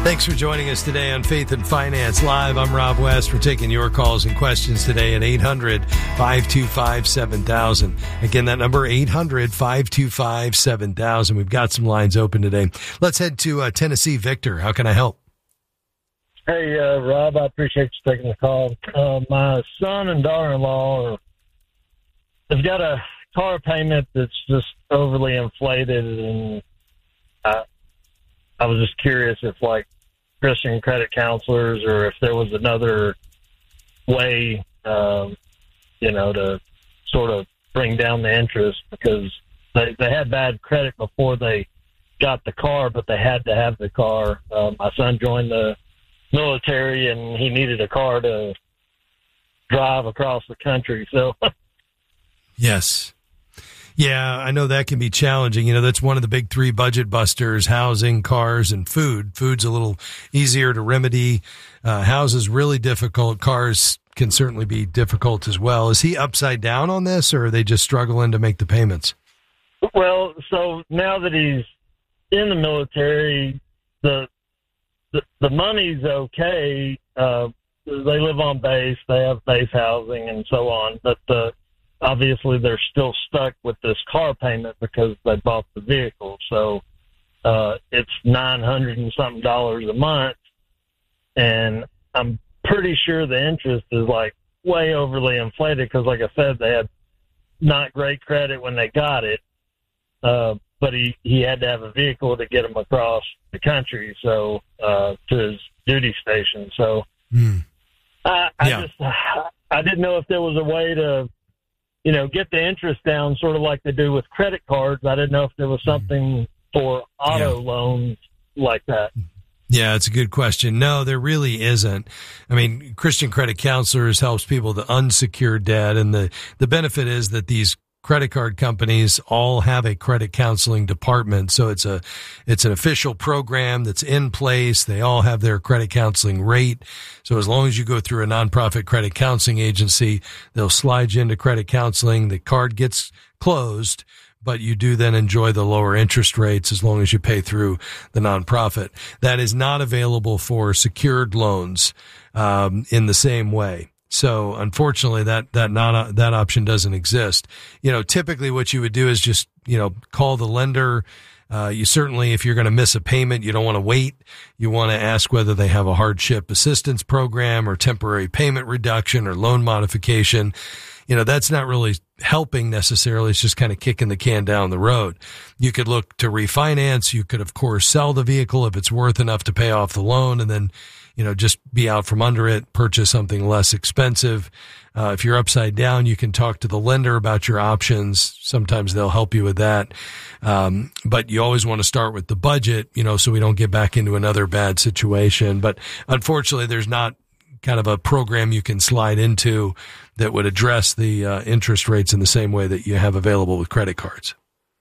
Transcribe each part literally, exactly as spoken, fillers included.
Thanks for joining us today on Faith and Finance Live. I'm Rob West. We're taking your calls and questions today at eight hundred, five two five, seven thousand. Again, that number, eight hundred, five two five, seven thousand. We've got some lines open today. Let's head to uh, Tennessee. Victor, how can I help? Hey, uh, Rob, I appreciate you taking the call. Uh, my son and daughter-in-law are, have got a car payment that's just overly inflated, and I, I was just curious if, like, Christian credit counselors or if there was another way, um, you know, to sort of bring down the interest, because they, they had bad credit before they got the car, but they had to have the car. Um, my son joined the military and he needed a car to drive across the country. So, yes. Yeah, I know that can be challenging. You know, that's one of the big three budget busters: housing, cars, and food. Food's a little easier to remedy. Uh, house is really difficult. Cars can certainly be difficult as well. Is he upside down on this, or are they just struggling to make the payments? Well, so now that he's in the military, the the, the money's okay. Uh, they live on base. They have base housing and so on. But the obviously, they're still stuck with this car payment because they bought the vehicle. So uh, it's nine hundred and something dollars a month, and I'm pretty sure the interest is like way overly inflated because, like I said, they had not great credit when they got it, uh, but he, he had to have a vehicle to get him across the country, so uh, to his duty station. So mm. I, I yeah. just I didn't know if there was a way to, you know, get the interest down sort of like they do with credit cards. I didn't know if there was something for auto yeah. loans like that. Yeah, it's a good question. No, there really isn't. I mean, Christian Credit Counselors helps people to unsecure debt, and the, the benefit is that these credit card companies all have a credit counseling department. So it's a, it's an official program that's in place. They all have their credit counseling rate. So as long as you go through a nonprofit credit counseling agency, they'll slide you into credit counseling. The card gets closed, but you do then enjoy the lower interest rates as long as you pay through the nonprofit. That is not available for secured loans, um, in the same way. So unfortunately that, that not, that option doesn't exist. You know, typically what you would do is just, you know, call the lender. Uh, you certainly, if you're going to miss a payment, you don't want to wait. You want to ask whether they have a hardship assistance program or temporary payment reduction or loan modification. You know, that's not really helping necessarily. It's just kind of kicking the can down the road. You could look to refinance. You could, of course, sell the vehicle if it's worth enough to pay off the loan, and then, you know, just be out from under it, purchase something less expensive. Uh, if you're upside down, you can talk to the lender about your options. Sometimes they'll help you with that. Um, but you always want to start with the budget, you know, so we don't get back into another bad situation. But unfortunately, there's not kind of a program you can slide into that would address the uh, interest rates in the same way that you have available with credit cards.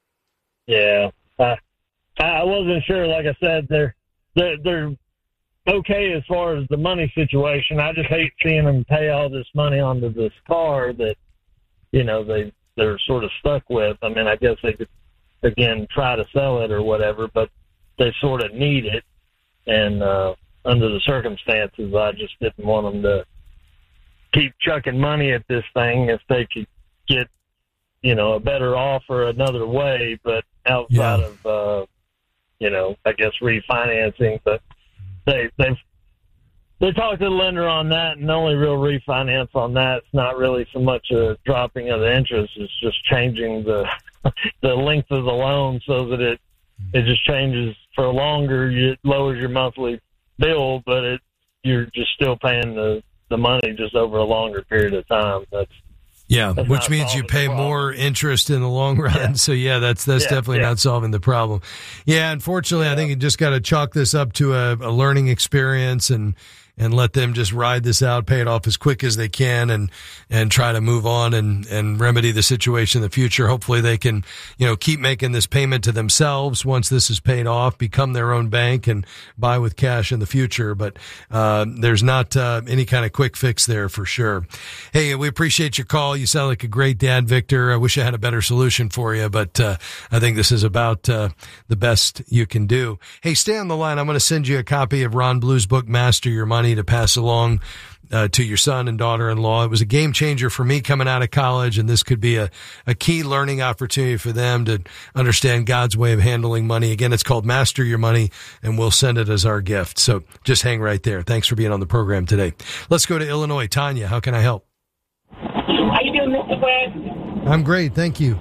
Yeah. I, I wasn't sure. Like I said, they're, they're, they're, okay as far as the money situation. I just hate seeing them pay all this money onto this car that, you know, they, they're sort of stuck with. I mean, I guess they could, again, try to sell it or whatever, but they sort of need it. And uh, under the circumstances, I just didn't want them to keep chucking money at this thing if they could get, you know, a better offer another way, but outside yeah. of, uh, you know, I guess refinancing, but They they've they talked to the lender on that, and the only real refinance on that, it's not really so much a dropping of the interest, it's just changing the the length of the loan so that it it just changes for longer. It lowers your monthly bill, but it you're just still paying the the money just over a longer period of time. That's Yeah, that's which means you pay more interest in the long run. Yeah. So yeah, that's that's yeah, definitely yeah. not solving the problem. Yeah, unfortunately, yeah. I think you just got to chalk this up to a, a learning experience and and let them just ride this out, pay it off as quick as they can, and and try to move on and and remedy the situation in the future. Hopefully they can, you know, keep making this payment to themselves once this is paid off, become their own bank, and buy with cash in the future. But uh, there's not uh, any kind of quick fix there for sure. Hey, we appreciate your call. You sound like a great dad, Victor. I wish I had a better solution for you, but uh, I think this is about uh, the best you can do. Hey, stay on the line. I'm going to send you a copy of Ron Blue's book, Master Your Money, to pass along Uh, to your son and daughter-in-law. It was a game changer for me coming out of college, and this could be a, a key learning opportunity for them to understand God's way of handling money. Again, it's called Master Your Money, and we'll send it as our gift. So just hang right there. Thanks for being on the program today. Let's go to Illinois. Tanya, how can I help? How you doing, Mister West? I'm great. Thank you.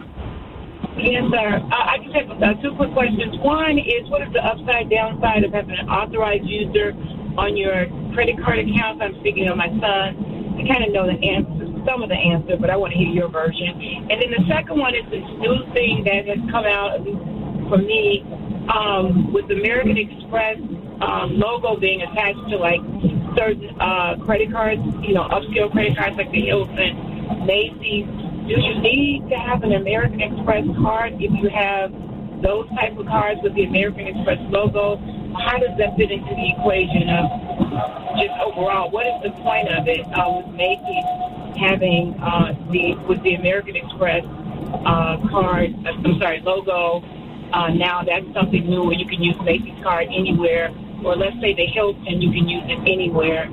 Yes, sir. Uh, I just have uh, two quick questions. One is, what is the upside, downside of having an authorized user on your credit card account? I'm speaking of my son. I kind of know the answer, some of the answer, but I want to hear your version. And then the second one is this new thing that has come out, at least for me, um, with the American Express um, logo being attached to like certain uh, credit cards, you know, upscale credit cards like the Hilton, Macy's. Do you need to have an American Express card if you have those type of cards with the American Express logo? How does that fit into the equation of just overall? What is the point of it uh, with Macy's having uh, the with the American Express uh, card? Uh, I'm sorry, logo. Uh, now that's something new where you can use Macy's card anywhere, or let's say the Hilton, you can use it anywhere.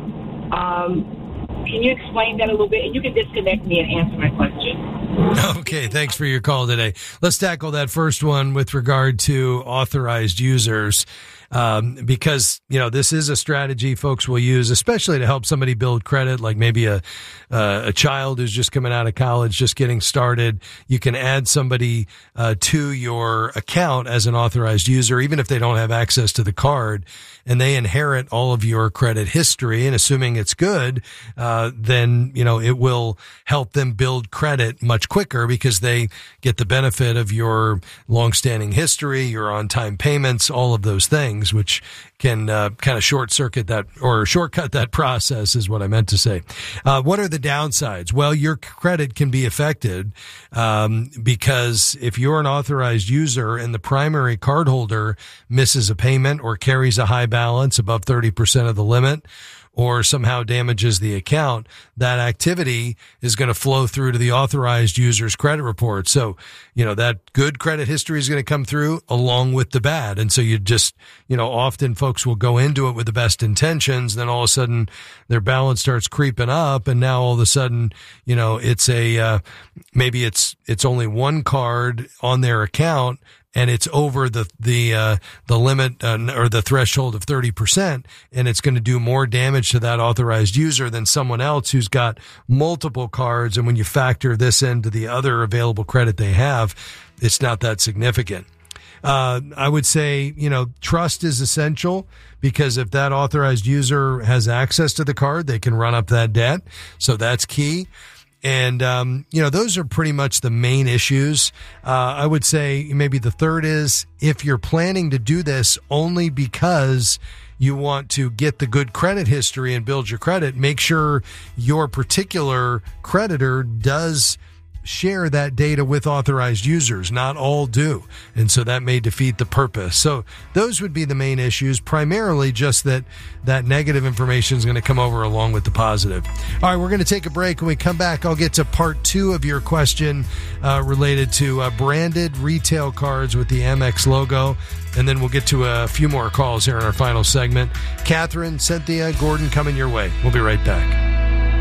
Um, Can you explain that a little bit? And you can disconnect me and answer my question. Okay, thanks for your call today. Let's tackle that first one with regard to authorized users. Um, because, you know, this is a strategy folks will use, especially to help somebody build credit, like maybe a, uh, a child who's just coming out of college, just getting started. You can add somebody, uh, to your account as an authorized user, even if they don't have access to the card, and they inherit all of your credit history. And assuming it's good, uh, then, you know, it will help them build credit much quicker because they get the benefit of your longstanding history, your on-time payments, all of those things, which can uh, kind of short circuit that or shortcut that process is what I meant to say. Uh, what are the downsides? Well, your credit can be affected um, because if you're an authorized user and the primary cardholder misses a payment or carries a high balance above thirty percent of the limit, or somehow damages the account, that activity is going to flow through to the authorized user's credit report. So, you know, that good credit history is going to come through along with the bad. And so you just, you know, often folks will go into it with the best intentions. Then all of a sudden their balance starts creeping up. And now all of a sudden, you know, it's a, uh, maybe it's, it's only one card on their account, and it's over the the uh, the limit uh, or the threshold of thirty percent, and it's going to do more damage to that authorized user than someone else who's got multiple cards. And when you factor this into the other available credit they have, it's not that significant. Uh, I would say, you know, trust is essential, because if that authorized user has access to the card, they can run up that debt. So that's key. And, um, you know, those are pretty much the main issues. Uh, I would say maybe the third is, if you're planning to do this only because you want to get the good credit history and build your credit, make sure your particular creditor does share that data with authorized users. Not all do. And so that may defeat the purpose. So those would be the main issues, primarily just that that negative information is going to come over along with the positive. All right, we're going to take a break. When we come back, I'll get to part two of your question uh, related to uh, branded retail cards with the Amex logo. And then we'll get to a few more calls here in our final segment. Catherine, Cynthia, Gordon coming your way. We'll be right back.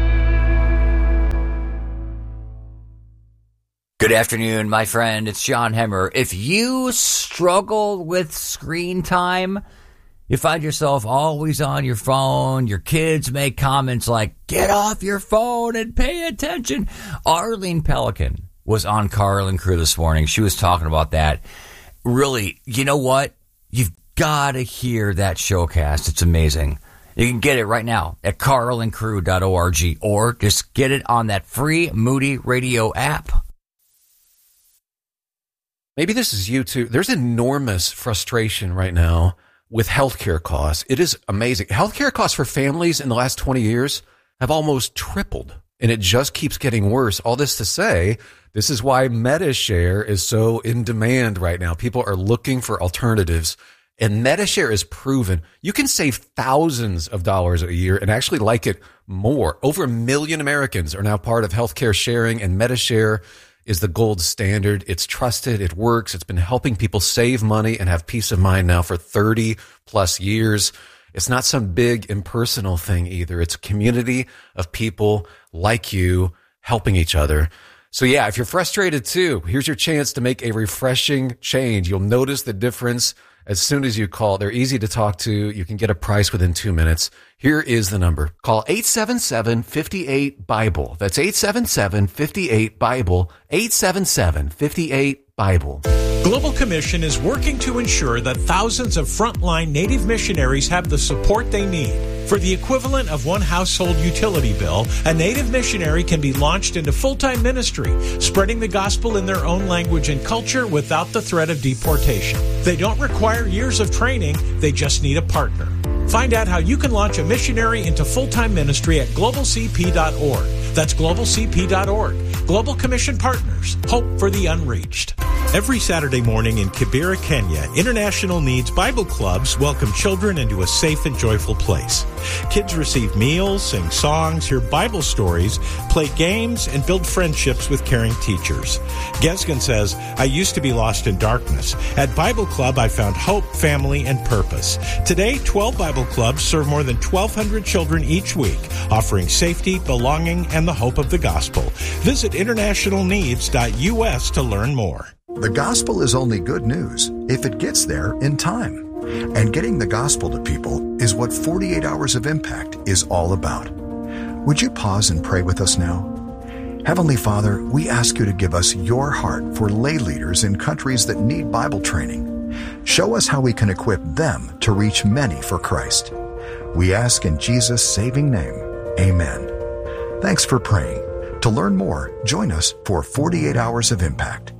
Good afternoon, my friend. It's John Hemmer. If you struggle with screen time, you find yourself always on your phone, your kids make comments like, get off your phone and pay attention. Arlene Pelican was on Carl and Crew this morning. She was talking about that. Really, you know what? You've got to hear that showcast. It's amazing. You can get it right now at carl and crew dot org, or just get it on that free Moody Radio app. Maybe this is you too. There's enormous frustration right now with healthcare costs. It is amazing. Healthcare costs for families in the last twenty years have almost tripled, and it just keeps getting worse. All this to say, this is why MediShare is so in demand right now. People are looking for alternatives, and MediShare is proven you can save thousands of dollars a year and actually like it more. Over a million Americans are now part of healthcare sharing, and MediShare is the gold standard. It's trusted. It works. It's been helping people save money and have peace of mind now for thirty plus years. It's not some big impersonal thing either. It's a community of people like you helping each other. So yeah, if you're frustrated too, here's your chance to make a refreshing change. You'll notice the difference as soon as you call. They're easy to talk to. You can get a price within two minutes. Here is the number. Call eight seven seven, five eight, BIBLE. That's eight seven seven, five eight, BIBLE. eight seven seven, five eight, BIBLE. Global Commission is working to ensure that thousands of frontline Native missionaries have the support they need. For the equivalent of one household utility bill, a Native missionary can be launched into full-time ministry, spreading the gospel in their own language and culture without the threat of deportation. They don't require years of training, they just need a partner. Find out how you can launch a missionary into full-time ministry at global c p dot org. That's global c p dot org. Global Commission Partners. Hope for the unreached. Every Saturday morning in Kibera, Kenya, International Needs Bible Clubs welcome children into a safe and joyful place. Kids receive meals, sing songs, hear Bible stories, play games, and build friendships with caring teachers. Gesgen says, I used to be lost in darkness. At Bible Club, I found hope, family, and purpose. Today, twelve Bible clubs serve more than twelve hundred children each week, offering safety, belonging, and the hope of the gospel. Visit international needs dot u s to learn more. The gospel is only good news if it gets there in time. And getting the gospel to people is what forty-eight Hours of Impact is all about. Would you pause and pray with us now? Heavenly Father, we ask you to give us your heart for lay leaders in countries that need Bible training. Show us how we can equip them to reach many for Christ. We ask in Jesus' saving name, amen. Thanks for praying. To learn more, join us for forty-eight Hours of Impact.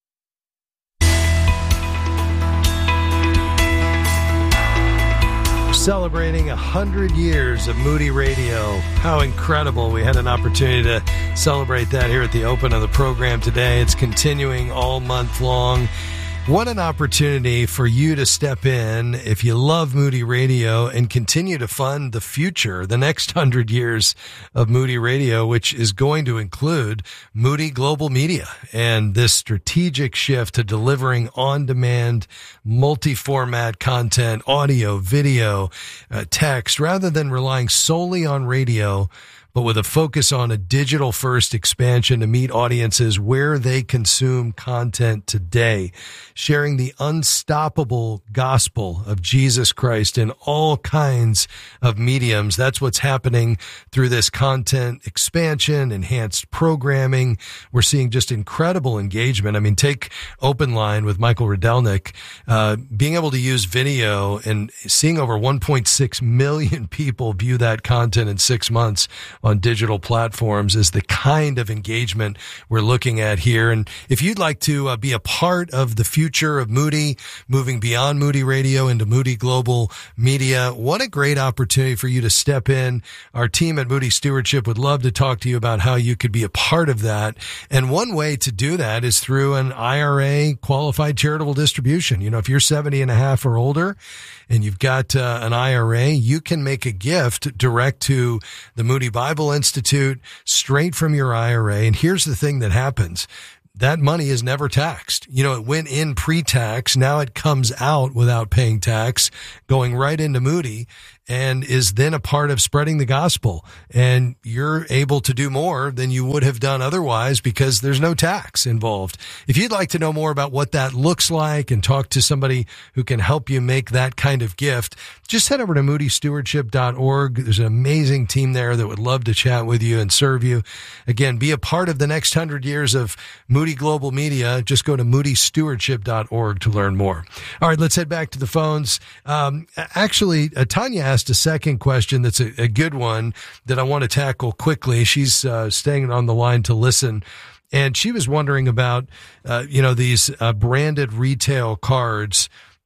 Celebrating a hundred years of Moody Radio. How incredible. We had an opportunity to celebrate that here at the open of the program today. It's continuing all month long. What an opportunity for you to step in if you love Moody Radio and continue to fund the future, the next hundred years of Moody Radio, which is going to include Moody Global Media and this strategic shift to delivering on-demand, multi-format content, audio, video, uh, text, rather than relying solely on radio, but with a focus on a digital-first expansion to meet audiences where they consume content today, sharing the unstoppable gospel of Jesus Christ in all kinds of mediums. That's what's happening through this content expansion, enhanced programming. We're seeing just incredible engagement. I mean, take Open Line with Michael Rydelnik, uh, being able to use video and seeing over one point six million people view that content in six months on digital platforms is the kind of engagement we're looking at here. And if you'd like to uh, be a part of the future of Moody, moving beyond Moody Radio into Moody Global Media, what a great opportunity for you to step in. Our team at Moody Stewardship would love to talk to you about how you could be a part of that. And one way to do that is through an I R A qualified charitable distribution. You know, if you're seventy and a half or older and you've got uh, an I R A, you can make a gift direct to the Moody Bible Institute straight from your I R A. And here's the thing that happens. That money is never taxed. You know, it went in pre-tax. Now it comes out without paying tax, going right into Moody, and is then a part of spreading the gospel. And you're able to do more than you would have done otherwise because there's no tax involved. If you'd like to know more about what that looks like and talk to somebody who can help you make that kind of gift, just head over to moody stewardship dot org. There's an amazing team there that would love to chat with you and serve you. Again, be a part of the next hundred years of Moody Global Media. Just go to moody stewardship dot org to learn more. All right, let's head back to the phones. Um, actually, uh, Tanya asked a second question that's a, a good one that I want to tackle quickly. She's uh, staying on the line to listen. And she was wondering about, uh, you know, these uh, branded retail cards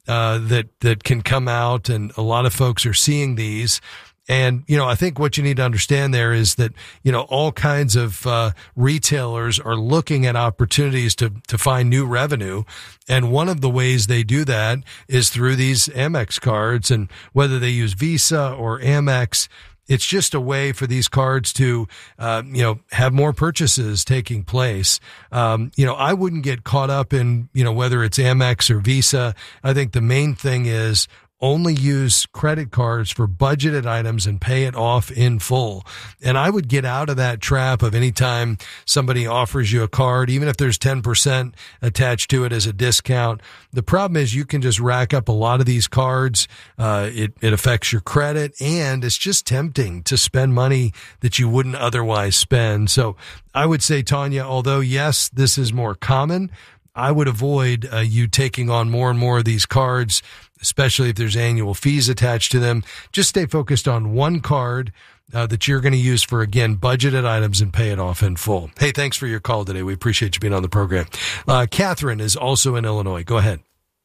uh, that that can come out, and a lot of folks are seeing these. And, you know, I think what you need to understand there is that, you know, all kinds of uh, retailers are looking at opportunities to, to find new revenue. And one of the ways they do that is through these Amex cards. And whether they use Visa or Amex, it's just a way for these cards to, uh, you know, have more purchases taking place. Um, you know, I wouldn't get caught up in, you know, whether it's Amex or Visa. I think the main thing is only use credit cards for budgeted items and pay it off in full. And I would get out of that trap of any time somebody offers you a card, even if there's ten percent attached to it as a discount. The problem is you can just rack up a lot of these cards. Uh, it, it affects your credit, and it's just tempting to spend money that you wouldn't otherwise spend. So I would say, Tanya, although yes, this is more common, I would avoid uh, you taking on more and more of these cards, especially if there's annual fees attached to them. Just stay focused on one card uh, that you're going to use for, again, budgeted items and pay it off in full. Hey, thanks for your call today. We appreciate you being on the program. Uh, Catherine is also in Illinois. Go ahead.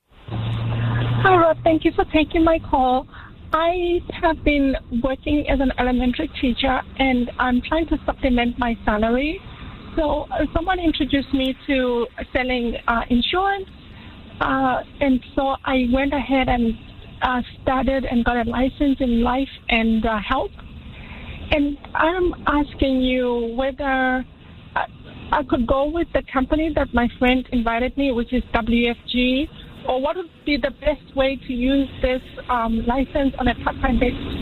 Hi, Rob. Thank you for taking my call. I have been working as an elementary teacher, and I'm trying to supplement my salary. So uh, someone introduced me to selling uh, insurance. Uh, and so I went ahead and uh, started and got a license in life and uh, health. And I'm asking you whether I, I could go with the company that my friend invited me, which is W F G, or what would be the best way to use this um, license on a part-time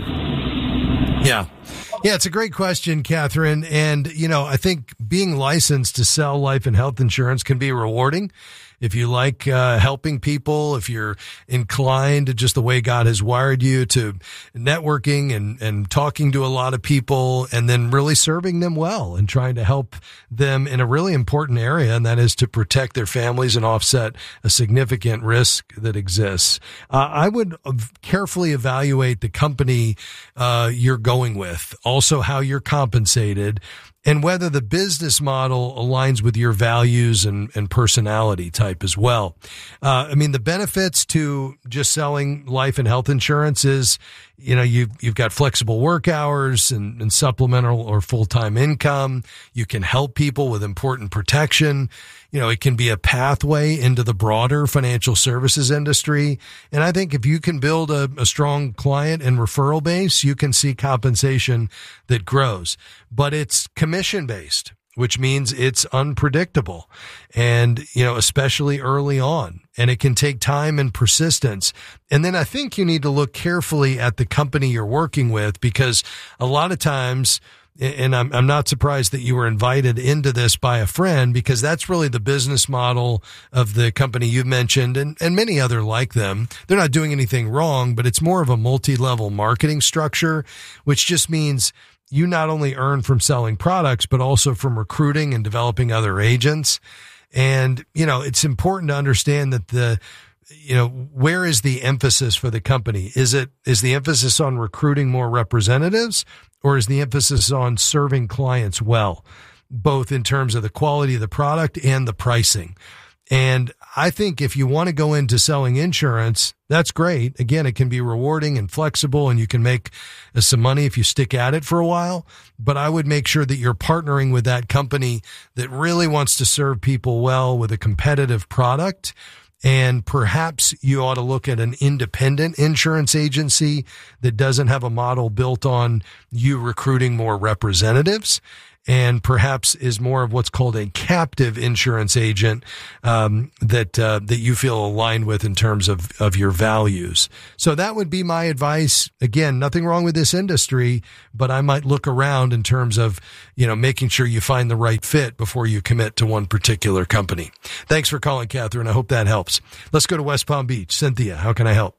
basis? Yeah. Yeah, it's a great question, Catherine. And, you know, I think being licensed to sell life and health insurance can be rewarding. If you like uh, helping people, if you're inclined to just the way God has wired you to networking and, and talking to a lot of people and then really serving them well and trying to help them in a really important area, and that is to protect their families and offset a significant risk that exists. Uh, I would carefully evaluate the company uh, you're going with, also how you're compensated, and whether the business model aligns with your values and, and personality type as well. Uh, I mean, the benefits to just selling life and health insurance is, you know, you've, you've got flexible work hours and, and supplemental or full-time income. You can help people with important protection. You know, it can be a pathway into the broader financial services industry. And I think if you can build a, a strong client and referral base, you can see compensation that grows. But it's commission based, which means it's unpredictable. And, you know, especially early on. And it can take time and persistence. And then I think you need to look carefully at the company you're working with, because a lot of times, and I'm, I'm not surprised that you were invited into this by a friend, because that's really the business model of the company you mentioned and, and many other like them. They're not doing anything wrong, but it's more of a multi-level marketing structure, which just means you not only earn from selling products, but also from recruiting and developing other agents. And, you know, it's important to understand that the, you know, where is the emphasis for the company? Is it, is the emphasis on recruiting more representatives, or is the emphasis on serving clients well, both in terms of the quality of the product and the pricing? And I think if you want to go into selling insurance, that's great. Again, it can be rewarding and flexible, and you can make some money if you stick at it for a while. But I would make sure that you're partnering with that company that really wants to serve people well with a competitive product. And perhaps you ought to look at an independent insurance agency that doesn't have a model built on you recruiting more representatives, and perhaps is more of what's called a captive insurance agent um, that uh, that you feel aligned with in terms of, of your values. So that would be my advice. Again, nothing wrong with this industry, but I might look around in terms of, you know, making sure you find the right fit before you commit to one particular company. Thanks for calling, Catherine. I hope that helps. Let's go to West Palm Beach. Cynthia, how can I help?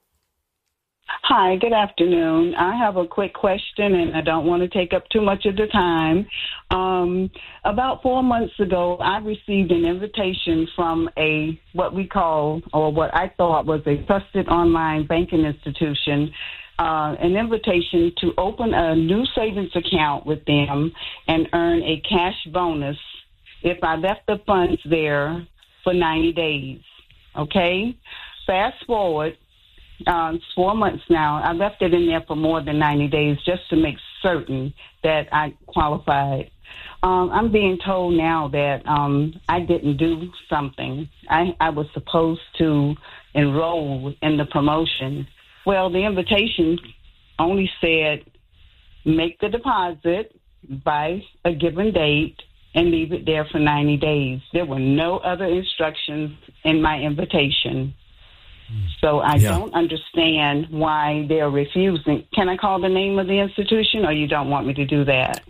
Hi, good afternoon. I have a quick question, and I don't want to take up too much of the time. Um, about four months ago, I received an invitation from a what we call, or what I thought was a trusted online banking institution, uh, an invitation to open a new savings account with them and earn a cash bonus if I left the funds there for ninety days. Okay? Fast forward. uh, four months now. I left it in there for more than ninety days just to make certain that I qualified. Um, I'm being told now that um, I didn't do something. I, I was supposed to enroll in the promotion. Well, the invitation only said make the deposit by a given date and leave it there for ninety days. There were no other instructions in my invitation. So I yeah. don't understand why they're refusing. Can I call the name of the institution, or you don't want me to do that?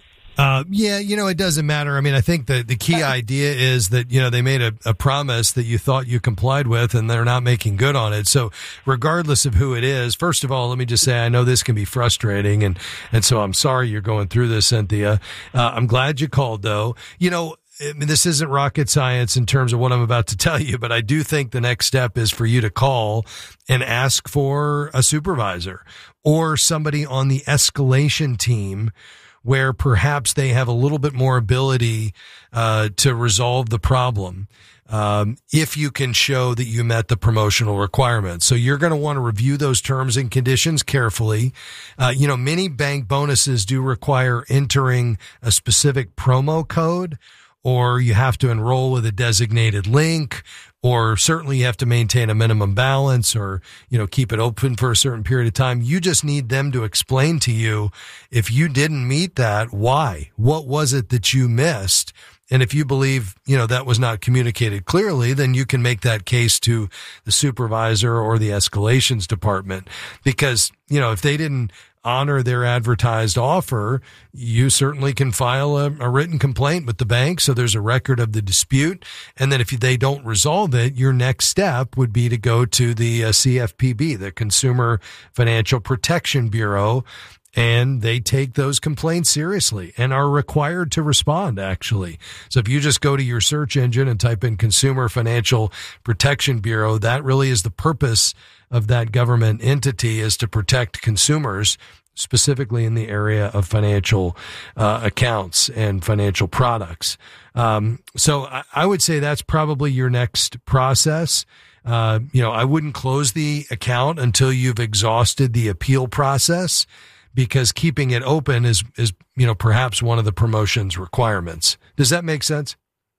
Uh, yeah, you know, it doesn't matter. I mean, I think the, the key idea is that, you know, they made a, a promise that you thought you complied with, and they're not making good on it. So regardless of who it is, first of all, let me just say, I know this can be frustrating. And, and so I'm sorry you're going through this, Cynthia. Uh, I'm glad you called, though. You know, I mean, this isn't rocket science in terms of what I'm about to tell you, but I do think the next step is for you to call and ask for a supervisor or somebody on the escalation team where perhaps they have a little bit more ability uh, to resolve the problem um, if you can show that you met the promotional requirements. So you're going to want to review those terms and conditions carefully. Uh, you know, many bank bonuses do require entering a specific promo code, or you have to enroll with a designated link, or certainly you have to maintain a minimum balance, or, you know, keep it open for a certain period of time. You just need them to explain to you, if you didn't meet that, why? What was it that you missed? And if you believe, you know, that was not communicated clearly, then you can make that case to the supervisor or the escalations department. Because, you know, if they didn't honor their advertised offer, you certainly can file a, a written complaint with the bank. So there's a record of the dispute. And then if they don't resolve it, your next step would be to go to the uh, C F P B, the Consumer Financial Protection Bureau. And they take those complaints seriously and are required to respond, actually. So if you just go to your search engine and type in Consumer Financial Protection Bureau, that really is the purpose of that government entity, is to protect consumers, specifically in the area of financial uh, accounts and financial products. Um, so I, I would say that's probably your next process. Uh, you know, I wouldn't close the account until you've exhausted the appeal process, because keeping it open is, is, you know, perhaps one of the promotion's requirements. Does that make sense?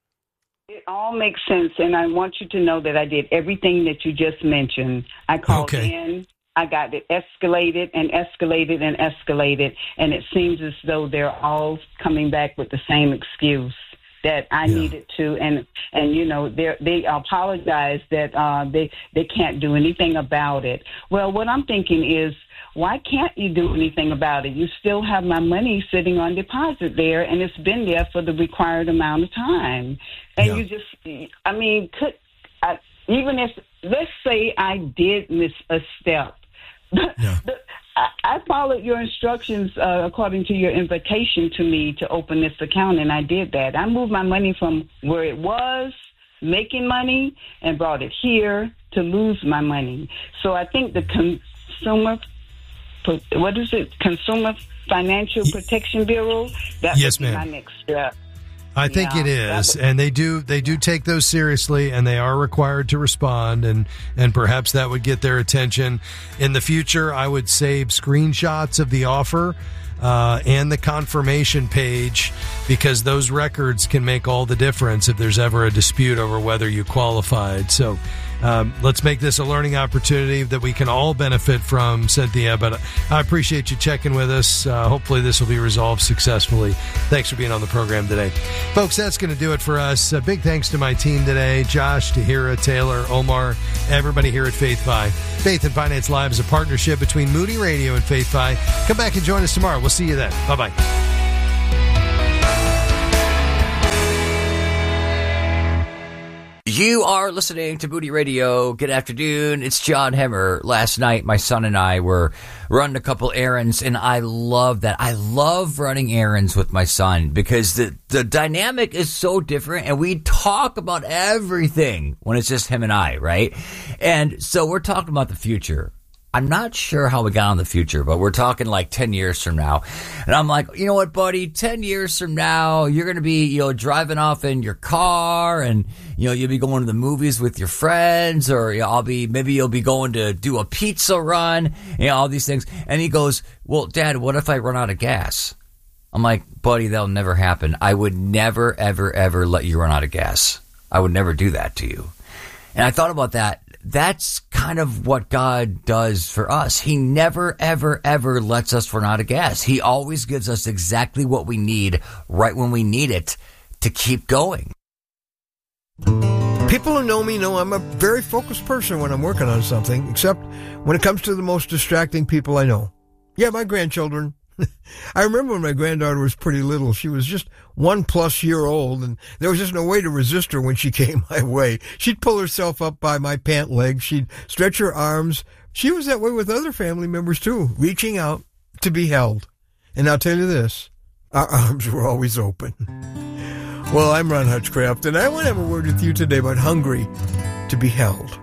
It all makes sense, and I want you to know that I did everything that you just mentioned. I called okay. in, I got it escalated and escalated and escalated, and it seems as though they're all coming back with the same excuse that I yeah. needed to, and and you know they they apologize that uh, they they can't do anything about it. Well, what I'm thinking is, why can't you do anything about it? You still have my money sitting on deposit there, and it's been there for the required amount of time. And yeah. you just, I mean, could I, even if, let's say I did miss a step. Yeah. I, I followed your instructions uh, according to your invitation to me to open this account, and I did that. I moved my money from where it was making money and brought it here to lose my money. So I think the consumer What is it? Consumer Financial Protection Bureau? That yes, would be ma'am. my next step. I think yeah, it is, would, and they do they do take those seriously, and they are required to respond, and and perhaps that would get their attention. In the future, I would save screenshots of the offer uh, and the confirmation page, because those records can make all the difference if there's ever a dispute over whether you qualified. So Um, let's make this a learning opportunity that we can all benefit from, Cynthia. But I appreciate you checking with us. Uh, hopefully this will be resolved successfully. Thanks for being on the program today. Folks, that's going to do it for us. A big thanks to my team today, Josh, Tahira, Taylor, Omar, everybody here at FaithFi. Faith and Finance Live is a partnership between Moody Radio and FaithFi. Come back and join us tomorrow. We'll see you then. Bye-bye. You are listening to Moody Radio. Good afternoon. It's John Hemmer. Last night, my son and I were running a couple errands, and I love that. I love running errands with my son because the, the dynamic is so different, and we talk about everything when it's just him and I, right? And so we're talking about the future. I'm not sure how we got on the future, but we're talking like ten years from now. And I'm like, you know what, buddy, ten years from now, you're going to be, you know, driving off in your car and, you know, you'll be going to the movies with your friends, or you know, I'll be, maybe you'll be going to do a pizza run, you know, all these things. And he goes, well, Dad, what if I run out of gas? I'm like, buddy, that'll never happen. I would never, ever, ever let you run out of gas. I would never do that to you. And I thought about that. That's kind of what God does for us. He never, ever, ever lets us run out of gas. He always gives us exactly what we need right when we need it to keep going. People who know me know I'm a very focused person when I'm working on something, except when it comes to the most distracting people I know. Yeah, my grandchildren. I remember when my granddaughter was pretty little. She was just one plus year old, and there was just no way to resist her when she came my way. She'd pull herself up by my pant leg. She'd stretch her arms. She was that way with other family members, too, reaching out to be held. And I'll tell you this, our arms were always open. Well, I'm Ron Hutchcraft, and I want to have a word with you today about hungry to be held.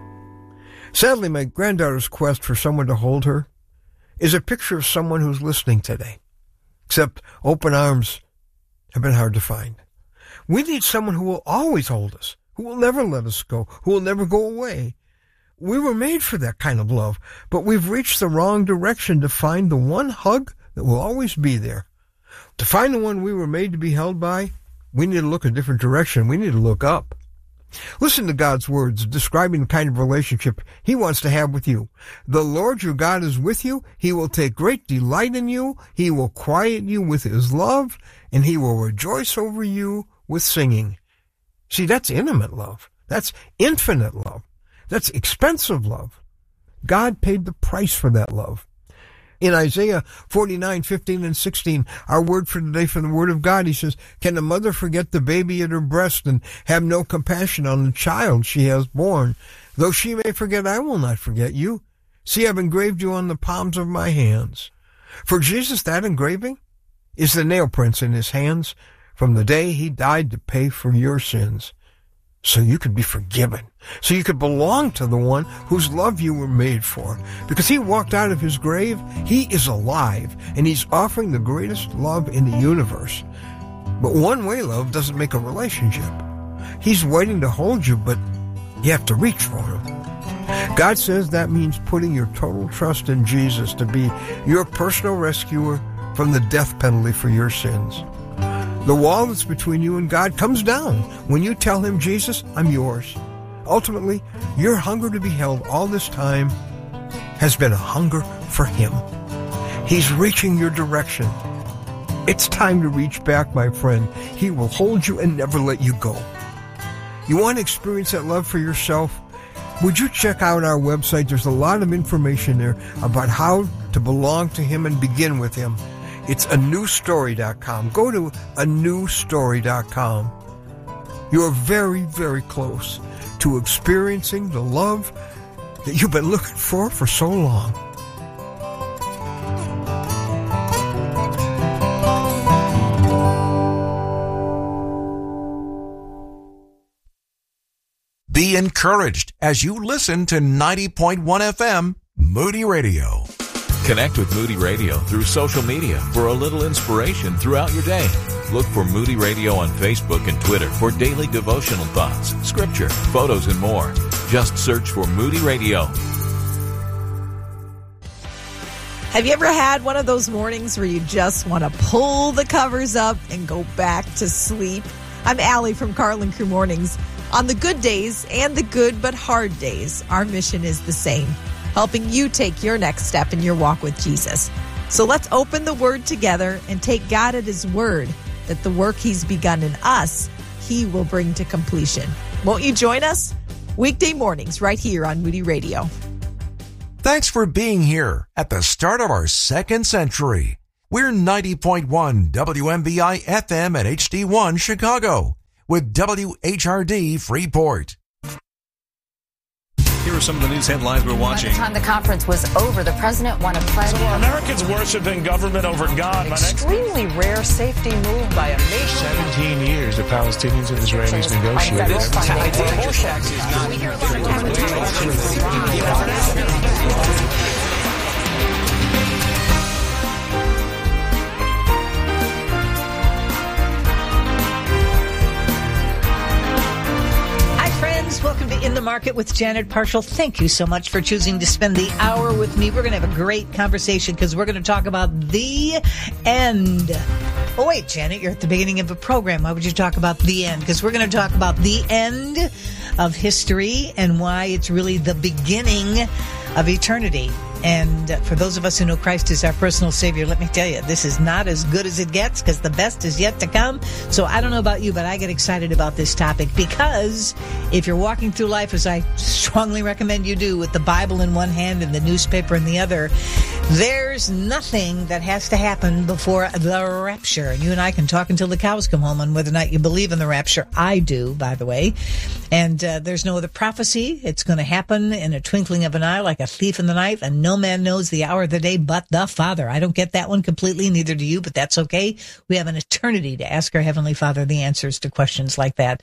Sadly, my granddaughter's quest for someone to hold her is a picture of someone who's listening today. Except open arms have been hard to find. We need someone who will always hold us, who will never let us go, who will never go away. We were made for that kind of love, but we've reached the wrong direction to find the one hug that will always be there. To find the one we were made to be held by, we need to look a different direction. We need to look up. Listen to God's words describing the kind of relationship He wants to have with you. The Lord your God is with you. He will take great delight in you. He will quiet you with His love, and He will rejoice over you with singing. See, that's intimate love. That's infinite love. That's expensive love. God paid the price for that love. In Isaiah forty-nine, fifteen, and sixteen, our word for today from the Word of God, He says, can a mother forget the baby at her breast and have no compassion on the child she has borne? Though she may forget, I will not forget you. See, I've engraved you on the palms of my hands. For Jesus, that engraving is the nail prints in His hands from the day He died to pay for your sins, so you could be forgiven, so you could belong to the one whose love you were made for. Because He walked out of His grave, He is alive, and He's offering the greatest love in the universe. But one-way love doesn't make a relationship. He's waiting to hold you, but you have to reach for Him. God says that means putting your total trust in Jesus to be your personal rescuer from the death penalty for your sins. The wall that's between you and God comes down when you tell Him, Jesus, I'm yours. Ultimately, your hunger to be held all this time has been a hunger for Him. He's reaching your direction. It's time to reach back, my friend. He will hold you and never let you go. You want to experience that love for yourself? Would you check out our website? There's a lot of information there about how to belong to Him and begin with Him. It's a new story dot com. Go to a new story dot com. You're very, very close to experiencing the love that you've been looking for for so long. Be encouraged as you listen to ninety point one F M Moody Radio. Connect with Moody Radio through social media for a little inspiration throughout your day. Look for Moody Radio on Facebook and Twitter for daily devotional thoughts, scripture, photos, and more. Just search for Moody Radio. Have you ever had one of those mornings where you just want to pull the covers up and go back to sleep? I'm Allie from Carlin Crew Mornings. On the good days and the good but hard days, our mission is the same, helping you take your next step in your walk with Jesus. So let's open the Word together and take God at His word that the work He's begun in us, He will bring to completion. Won't you join us? Weekday mornings right here on Moody Radio. Thanks for being here at the start of our second century. We're ninety point one W M B I F M at H D one Chicago with W H R D Freeport. Here are some of the news headlines we're watching. By the time the conference was over, the president won a pledge. So Americans worshiping government over God. An extremely rare safety move by a nation. seventeen years the Palestinians and Israelis negotiated. Market with Janet Parshall. Thank you so much for choosing to spend the hour with me. We're going to have a great conversation because we're going to talk about the end. Oh, wait, Janet, you're at the beginning of a program. Why would you talk about the end? Because we're going to talk about the end of history and why it's really the beginning of eternity. And for those of us who know Christ as our personal Savior, let me tell you, this is not as good as it gets because the best is yet to come. So I don't know about you, but I get excited about this topic because if you're walking through life, as I strongly recommend you do, with the Bible in one hand and the newspaper in the other, there's nothing that has to happen before the rapture. And you and I can talk until the cows come home on whether or not you believe in the rapture. I do, by the way. And uh, there's no other prophecy. It's going to happen in a twinkling of an eye like a thief in the night, and no man knows the hour of the day but the Father. I don't get that one completely, neither do you, but that's okay. We have an eternity to ask our Heavenly Father the answers to questions like that.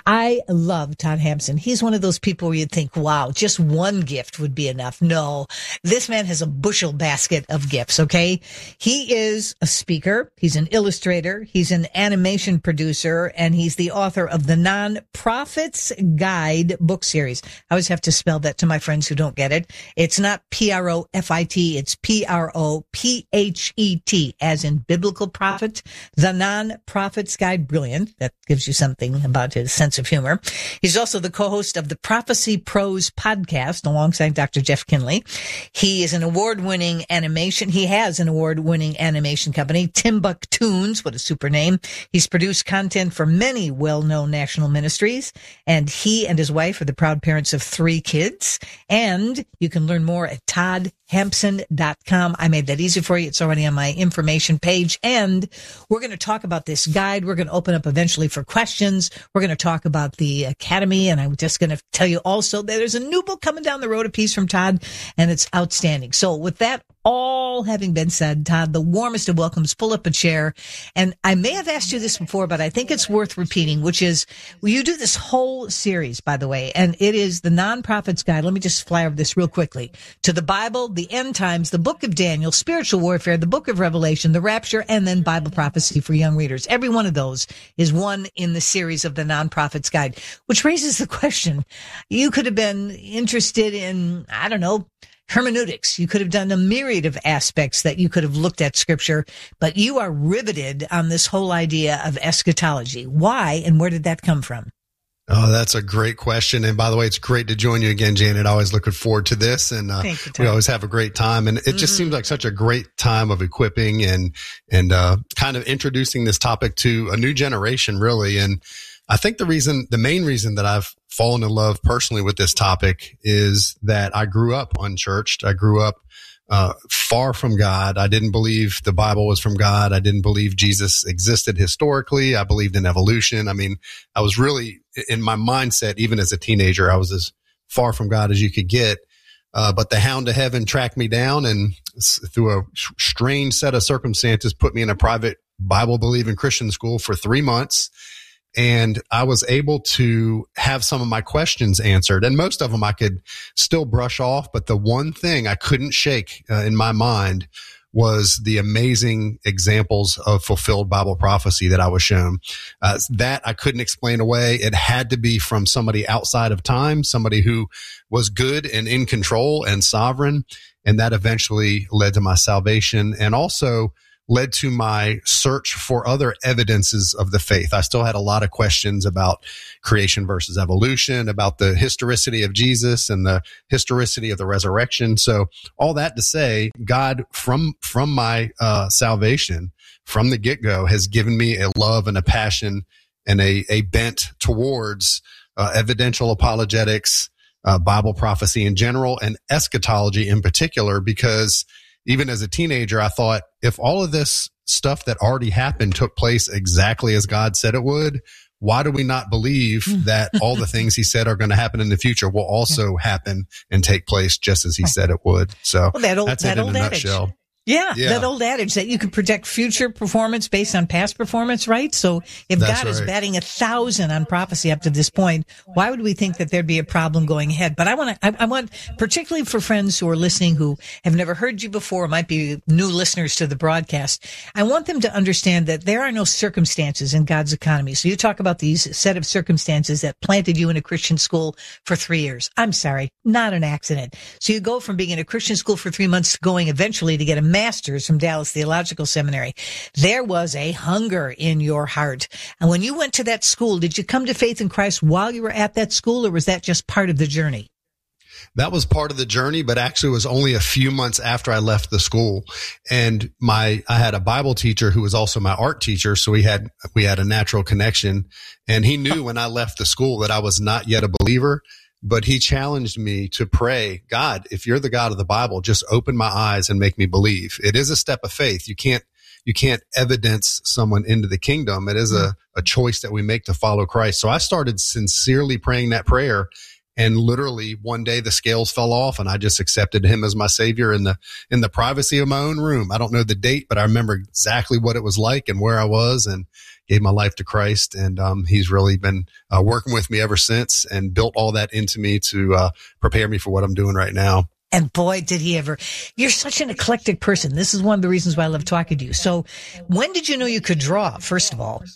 I love Todd Hampson. He's one of those people where you'd think, wow, just one gift would be enough. No, this man has a bushel basket of gifts, okay? He is a speaker. He's an illustrator. He's an animation producer, and he's the author of the Non-Profits Guide book series. I always have to spell that to my friends who don't get it. It's not P R O F I T, it's P R O P H E T, as in biblical prophet. The Non-Profits Guide, brilliant. That gives you something about his sense of humor. He's also the co-host of the Prophecy Pros podcast alongside Doctor Jeff Kinley. He is an award-winning animation. He has an award-winning animation company, Timbuktunes, what a super name. He's produced content for many well-known national ministries, and he and his wife are the proud parents of three kids. And you can learn more at todd hampson dot com. I made that easy for you. It's already on my information page. And we're going to talk about this guide. We're going to open up eventually for questions. We're going to talk about the Academy. And I'm just going to tell you also that there's a new book coming down the road, a piece from Todd, and it's outstanding. So with that all having been said, Todd, the warmest of welcomes. Pull up a chair. And I may have asked you this before, but I think it's worth repeating, which is, well, you do this whole series, by the way, and it is the Non-Profits Guide. Let me just fly over this real quickly. To the Bible, the end times, the book of Daniel, spiritual warfare, the book of Revelation, the rapture, and then Bible prophecy for young readers. Every one of those is one in the series of the Non-Profits Guide, which raises the question, you could have been interested in, I don't know, hermeneutics. You could have done a myriad of aspects that you could have looked at scripture, but you are riveted on this whole idea of eschatology. Why and where did that come from? Oh, that's a great question. And by the way, it's great to join you again, Janet. Always looking forward to this. And uh, Thank you, we always have a great time. And it just mm-hmm. seems like such a great time of equipping and, and uh, kind of introducing this topic to a new generation, really. And I think the reason, the main reason that I've fallen in love personally with this topic is that I grew up unchurched. I grew up uh, far from God. I didn't believe the Bible was from God. I didn't believe Jesus existed historically. I believed in evolution. I mean, I was really in my mindset, even as a teenager, I was as far from God as you could get. Uh, but the hound of heaven tracked me down and through a strange set of circumstances put me in a private Bible believing Christian school for three months. And I was able to have some of my questions answered. And most of them I could still brush off. But the one thing I couldn't shake uh, in my mind was the amazing examples of fulfilled Bible prophecy that I was shown. Uh, that I couldn't explain away. It had to be from somebody outside of time, somebody who was good and in control and sovereign. And that eventually led to my salvation and also led to my search for other evidences of the faith. I still had a lot of questions about creation versus evolution, about the historicity of Jesus and the historicity of the resurrection. So all that to say, God, from, from my uh, salvation, from the get-go, has given me a love and a passion and a, a bent towards uh, evidential apologetics, uh, Bible prophecy in general, and eschatology in particular, because even as a teenager, I thought if all of this stuff that already happened took place exactly as God said it would, why do we not believe that all the things he said are going to happen in the future will also happen and take place just as he said it would? So well, that old, that's that it in old a adage. nutshell. Yeah, Yeah. that old adage that you can predict future performance based on past performance, right? So if That's God is right. batting a thousand on prophecy up to this point, why would we think that there'd be a problem going ahead? But I want to, I, I want, particularly for friends who are listening who have never heard you before, might be new listeners to the broadcast, I want them to understand that there are no circumstances in God's economy. So you talk about these set of circumstances that planted you in a Christian school for three years. I'm sorry, not an accident. So you go from being in a Christian school for three months to going eventually to get a master's from Dallas Theological Seminary. There was a hunger in your heart. And when you went to that school, did you come to faith in Christ while you were at that school, or was that just part of the journey? That was part of the journey, but actually it was only a few months after I left the school. And my, I had a Bible teacher who was also my art teacher. So we had, we had a natural connection, and he knew when I left the school that I was not yet a believer. But he challenged me to pray, God, if you're the God of the Bible, just open my eyes and make me believe. It is a step of faith. You can't, you can't evidence someone into the kingdom. It is a, a choice that we make to follow Christ. So I started sincerely praying that prayer, and literally one day the scales fell off and I just accepted him as my savior in the, in the privacy of my own room. I don't know the date, but I remember exactly what it was like and where I was, and gave my life to Christ. And, um, he's really been, uh, working with me ever since and built all that into me to, uh, prepare me for what I'm doing right now. And boy, did he ever. You're such an eclectic person. This is one of the reasons why I love talking to you. So when did you know you could draw, first of all?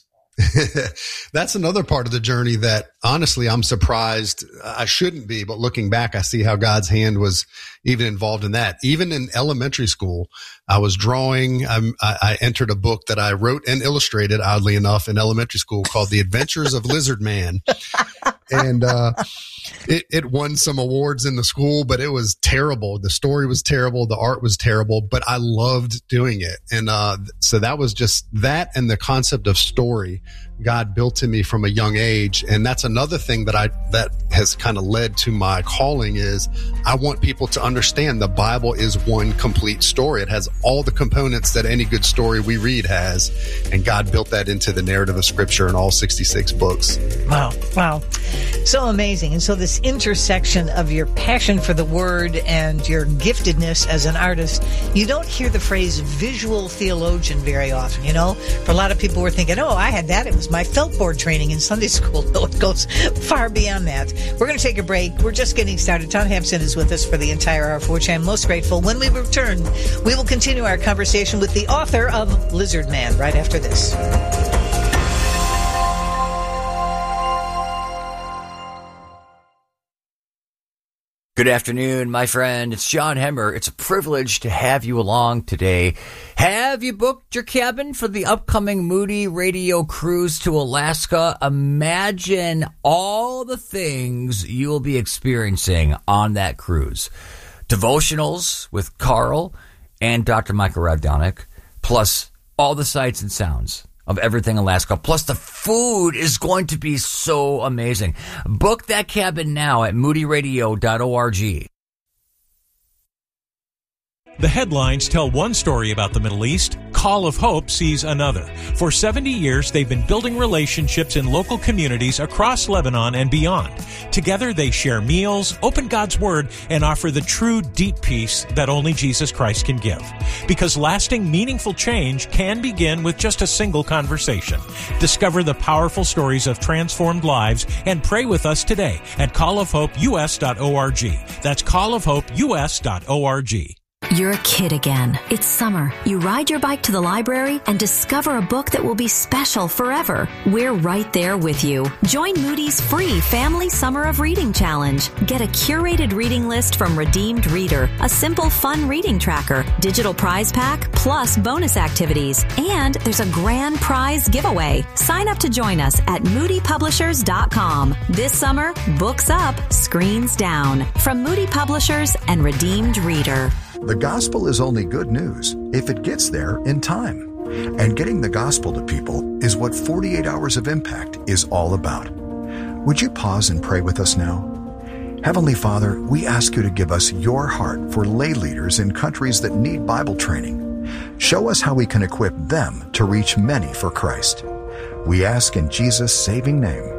That's another part of the journey that honestly I'm surprised. I shouldn't be, but looking back, I see how God's hand was even involved in that. Even in elementary school, I was drawing. I, I entered a book that I wrote and illustrated, oddly enough, in elementary school called The Adventures of Lizard Man. And, uh, it, it won some awards in the school, but it was terrible. The story was terrible. The art was terrible, but I loved doing it. And, uh, so that was just that, and the concept of story God built in me from a young age. And that's another thing that I, that has kind of led to my calling is I want people to understand the Bible is one complete story. It has all the components that any good story we read has. And God built that into the narrative of Scripture in all sixty-six books. Wow. Wow. So amazing. And so this intersection of your passion for the word and your giftedness as an artist, you don't hear the phrase visual theologian very often, you know? For a lot of people we're thinking, oh, I had that. It was my felt board training in Sunday school. No, it goes far beyond that. We're going to take a break. We're just getting started. Tom Hampson is with us for the entire hour, for which I'm most grateful. When we return, we will continue our conversation with the author of Lizard Man right after this. Good afternoon, my friend. It's John Hemmer. It's a privilege to have you along today. Have you booked your cabin for the upcoming Moody Radio cruise to Alaska? Imagine all the things you'll be experiencing on that cruise. Devotionals with Carl and Doctor Michael Radonick, plus all the sights and sounds of everything Alaska. Plus, the food is going to be so amazing. Book that cabin now at moody radio dot org. The headlines tell one story about the Middle East. Call of Hope sees another. For seventy years, they've been building relationships in local communities across Lebanon and beyond. Together, they share meals, open God's Word, and offer the true, deep peace that only Jesus Christ can give. Because lasting, meaningful change can begin with just a single conversation. Discover the powerful stories of transformed lives and pray with us today at call of hope u s dot org. That's call of hope u s dot org. You're a kid again. It's summer. You ride your bike to the library and discover a book that will be special forever. We're right there with you. Join Moody's free Family Summer of Reading Challenge. Get a curated reading list from Redeemed Reader, a simple fun reading tracker, digital prize pack, plus bonus activities. And there's a grand prize giveaway. Sign up to join us at moody publishers dot com. This summer, books up, screens down. From Moody Publishers and Redeemed Reader. The gospel is only good news if it gets there in time. And getting the gospel to people is what forty-eight hours of Impact is all about. Would you pause and pray with us now? Heavenly Father, we ask you to give us your heart for lay leaders in countries that need Bible training. Show us how we can equip them to reach many for Christ. We ask in Jesus' saving name.